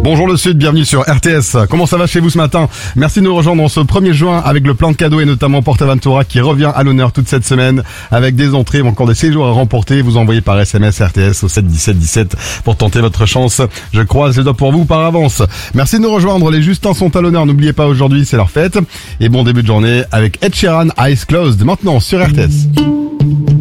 Bonjour le Sud, bienvenue sur RTS. Comment ça va chez vous ce matin? Merci de nous rejoindre en ce 1er juin avec le plein de cadeaux et notamment Portaventura qui revient à l'honneur toute cette semaine avec des entrées ou encore des séjours à remporter. Vous envoyez par SMS RTS au 7 17 17 pour tenter votre chance. Je croise les doigts pour vous par avance. Merci de nous rejoindre. Les Justins sont à l'honneur. N'oubliez pas, aujourd'hui c'est leur fête. Et bon début de journée avec Ed Sheeran, Eyes Closed, maintenant sur RTS.